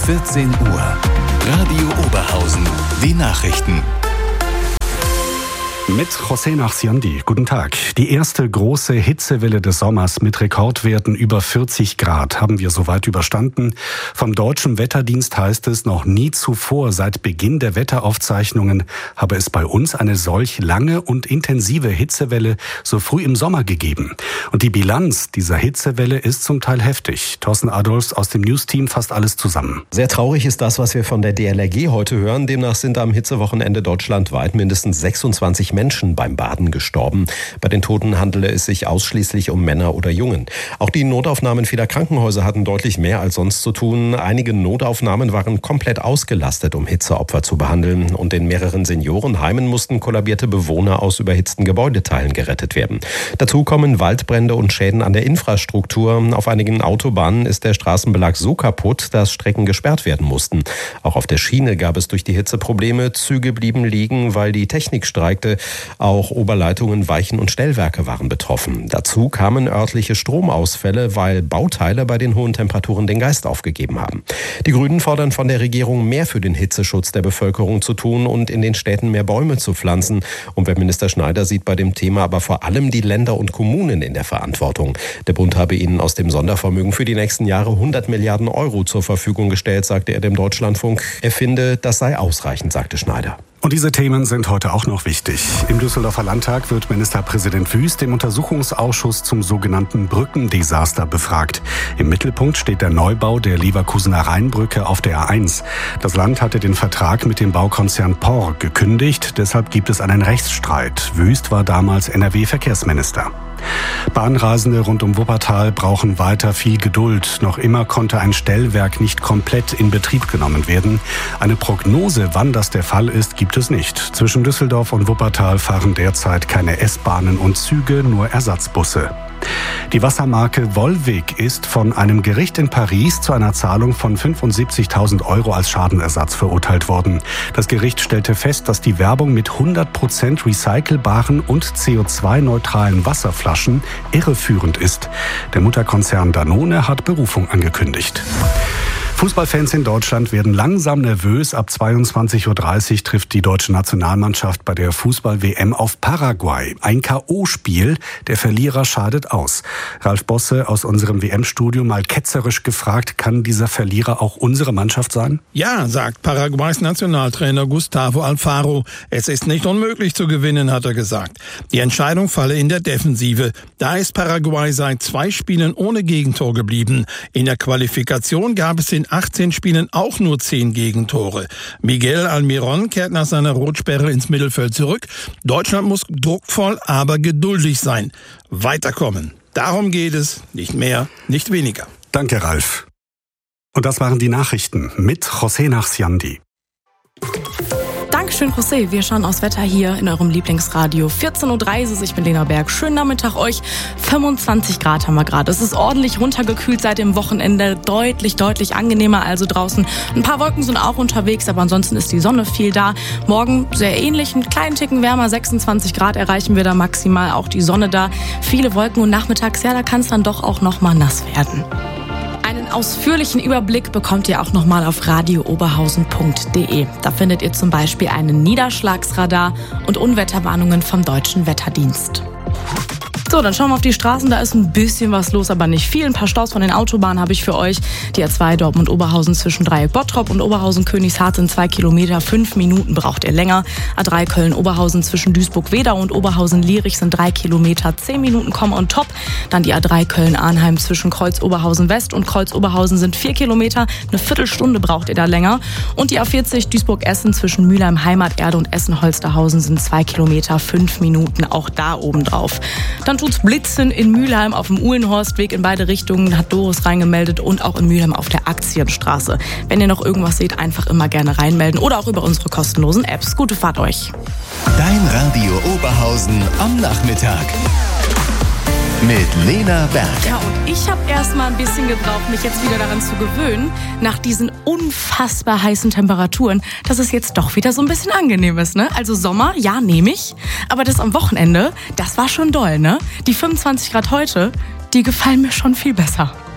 14 Uhr. Radio Oberhausen. Die Nachrichten. Mit José Nachsiandi. Guten Tag. Die erste große Hitzewelle des Sommers mit Rekordwerten über 40 Grad haben wir soweit überstanden. Vom Deutschen Wetterdienst heißt es, noch nie zuvor seit Beginn der Wetteraufzeichnungen habe es bei uns eine solch lange und intensive Hitzewelle so früh im Sommer gegeben. Und die Bilanz dieser Hitzewelle ist zum Teil heftig. Thorsten Adolfs aus dem News-Team fasst alles zusammen. Sehr traurig ist das, was wir von der DLRG heute hören. Demnach sind am Hitzewochenende deutschlandweit mindestens 26 Menschen beim Baden gestorben. Bei den Toten handele es sich ausschließlich um Männer oder Jungen. Auch die Notaufnahmen vieler Krankenhäuser hatten deutlich mehr als sonst zu tun. Einige Notaufnahmen waren komplett ausgelastet, um Hitzeopfer zu behandeln. Und in mehreren Seniorenheimen mussten kollabierte Bewohner aus überhitzten Gebäudeteilen gerettet werden. Dazu kommen Waldbrände und Schäden an der Infrastruktur. Auf einigen Autobahnen ist der Straßenbelag so kaputt, dass Strecken gesperrt werden mussten. Auch auf der Schiene gab es durch die Hitze Probleme. Züge blieben liegen, weil die Technik streikte. Auch Oberleitungen, Weichen und Stellwerke waren betroffen. Dazu kamen örtliche Stromausfälle, weil Bauteile bei den hohen Temperaturen den Geist aufgegeben haben. Die Grünen fordern von der Regierung, mehr für den Hitzeschutz der Bevölkerung zu tun und in den Städten mehr Bäume zu pflanzen. Umweltminister Schneider sieht bei dem Thema aber vor allem die Länder und Kommunen in der Verantwortung. Der Bund habe ihnen aus dem Sondervermögen für die nächsten Jahre 100 Milliarden Euro zur Verfügung gestellt, sagte er dem Deutschlandfunk. Er finde, das sei ausreichend, sagte Schneider. Und diese Themen sind heute auch noch wichtig. Im Düsseldorfer Landtag wird Ministerpräsident Wüst im Untersuchungsausschuss zum sogenannten Brückendesaster befragt. Im Mittelpunkt steht der Neubau der Leverkusener Rheinbrücke auf der A1. Das Land hatte den Vertrag mit dem Baukonzern POR gekündigt, deshalb gibt es einen Rechtsstreit. Wüst war damals NRW-Verkehrsminister. Bahnreisende rund um Wuppertal brauchen weiter viel Geduld. Noch immer konnte ein Stellwerk nicht komplett in Betrieb genommen werden. Eine Prognose, wann das der Fall ist, gibt es nicht. Zwischen Düsseldorf und Wuppertal fahren derzeit keine S-Bahnen und Züge, nur Ersatzbusse. Die Wassermarke Volvic ist von einem Gericht in Paris zu einer Zahlung von 75.000 Euro als Schadenersatz verurteilt worden. Das Gericht stellte fest, dass die Werbung mit 100% recycelbaren und CO2-neutralen Wasserflaschen irreführend ist. Der Mutterkonzern Danone hat Berufung angekündigt. Fußballfans in Deutschland werden langsam nervös. Ab 22.30 Uhr trifft die deutsche Nationalmannschaft bei der Fußball-WM auf Paraguay. Ein K.O.-Spiel. Der Verlierer scheidet aus. Ralf Bosse aus unserem WM-Studio mal ketzerisch gefragt, kann dieser Verlierer auch unsere Mannschaft sein? Ja, sagt Paraguays Nationaltrainer Gustavo Alfaro. Es ist nicht unmöglich zu gewinnen, hat er gesagt. Die Entscheidung falle in der Defensive. Da ist Paraguay seit 2 Spielen ohne Gegentor geblieben. In der Qualifikation gab es in 18 Spielen auch nur 10 Gegentore. Miguel Almirón kehrt nach seiner Rotsperre ins Mittelfeld zurück. Deutschland muss druckvoll, aber geduldig sein. Weiterkommen. Darum geht es. Nicht mehr, nicht weniger. Danke, Ralf. Und das waren die Nachrichten mit José Nachsiandi. Dankeschön, José. Wir schauen aufs Wetter hier in eurem Lieblingsradio. 14.30 Uhr, ich bin Lena Berg. Schönen Nachmittag euch. 25 Grad haben wir gerade. Es ist ordentlich runtergekühlt seit dem Wochenende. Deutlich angenehmer also draußen. Ein paar Wolken sind auch unterwegs, aber ansonsten ist die Sonne viel da. Morgen sehr ähnlich, einen kleinen Ticken wärmer. 26 Grad erreichen wir da maximal. Auch die Sonne da. Viele Wolken und nachmittags, ja, da kann es dann doch auch noch mal nass werden. Einen ausführlichen Überblick bekommt ihr auch nochmal auf radiooberhausen.de. Da findet ihr zum Beispiel einen Niederschlagsradar und Unwetterwarnungen vom Deutschen Wetterdienst. So, dann schauen wir auf die Straßen. Da ist ein bisschen was los, aber nicht viel. Ein paar Staus von den Autobahnen habe ich für euch. Die A2 Dortmund-Oberhausen zwischen Dreieck-Bottrop und Oberhausen-Königshardt sind 2 Kilometer. 5 Minuten braucht ihr länger. A3 Köln-Oberhausen zwischen Duisburg-Wedau und Oberhausen-Lierich sind 3 Kilometer. 10 Minuten kommen on top. Dann die A3 Köln-Arnheim zwischen Kreuz-Oberhausen-West und Kreuz-Oberhausen sind 4 Kilometer. Eine Viertelstunde braucht ihr da länger. Und die A40 Duisburg-Essen zwischen Mülheim-Heimaterde und Essen-Holsterhausen sind 2 Kilometer. 5 Minuten auch da oben drauf. Dann tut's blitzen in Mülheim auf dem Uhlenhorstweg in beide Richtungen, hat Doris reingemeldet, und auch in Mülheim auf der Aktienstraße. Wenn ihr noch irgendwas seht, einfach immer gerne reinmelden oder auch über unsere kostenlosen Apps. Gute Fahrt euch. Dein Radio Oberhausen am Nachmittag. Mit Lena Berg. Ja, und ich habe erst mal ein bisschen gebraucht, mich jetzt wieder daran zu gewöhnen, nach diesen unfassbar heißen Temperaturen, dass es jetzt doch wieder so ein bisschen angenehm ist, ne? Also Sommer, ja, nehme ich. Aber das am Wochenende, das war schon doll, ne? Die 25 Grad heute, die gefallen mir schon viel besser.